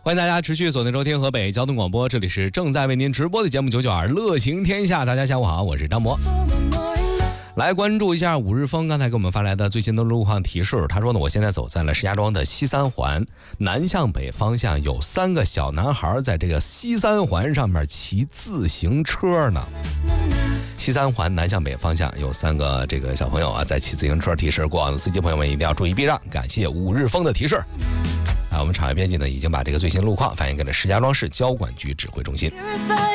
欢迎大家持续锁定收听河北交通广播，这里是正在为您直播的节目992乐行天下。大家下午好，我是张博。来关注一下五日风刚才给我们发来的最新的路况提示。他说呢，我现在走在了石家庄的西三环，南向北方向有3个小男孩在这个西三环上面骑自行车呢。西三环南向北方向有3个这个小朋友在骑自行车，提示过往的司机朋友们一定要注意避让。感谢五日风的提示。我们场外编辑呢已经把这个最新路况反映给了石家庄市交管局指挥中心。